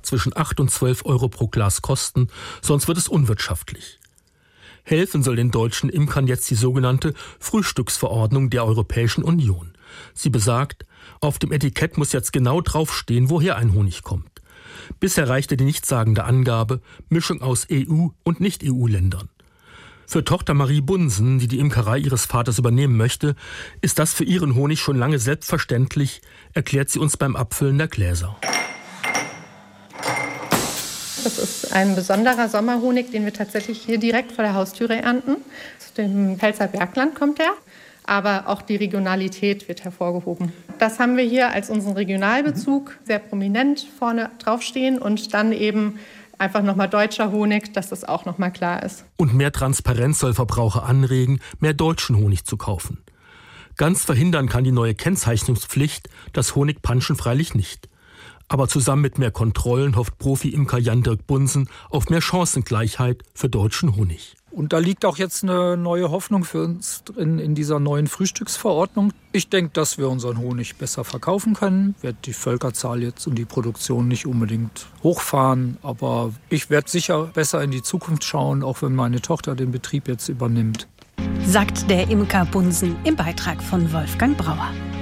zwischen 8 und 12 Euro pro Glas kosten, sonst wird es unwirtschaftlich. Helfen soll den deutschen Imkern jetzt die sogenannte Frühstücksverordnung der Europäischen Union. Sie besagt, auf dem Etikett muss jetzt genau draufstehen, woher ein Honig kommt. Bisher reichte die nichtssagende Angabe, Mischung aus EU- und Nicht-EU-Ländern. Für Tochter Marie Bunsen, die die Imkerei ihres Vaters übernehmen möchte, ist das für ihren Honig schon lange selbstverständlich, erklärt sie uns beim Abfüllen der Gläser. Das ist ein besonderer Sommerhonig, den wir tatsächlich hier direkt vor der Haustüre ernten. Aus dem Pfälzer Bergland kommt er, aber auch die Regionalität wird hervorgehoben. Das haben wir hier als unseren Regionalbezug sehr prominent vorne draufstehen und dann eben einfach nochmal deutscher Honig, dass das auch nochmal klar ist. Und mehr Transparenz soll Verbraucher anregen, mehr deutschen Honig zu kaufen. Ganz verhindern kann die neue Kennzeichnungspflicht das Honigpanschen freilich nicht. Aber zusammen mit mehr Kontrollen hofft Profi-Imker Jan-Dirk Bunsen auf mehr Chancengleichheit für deutschen Honig. Und da liegt auch jetzt eine neue Hoffnung für uns drin in dieser neuen Frühstücksverordnung. Ich denke, dass wir unseren Honig besser verkaufen können. Ich werde die Völkerzahl jetzt und die Produktion nicht unbedingt hochfahren. Aber ich werde sicher besser in die Zukunft schauen, auch wenn meine Tochter den Betrieb jetzt übernimmt. Sagt der Imker Bunsen im Beitrag von Wolfgang Brauer.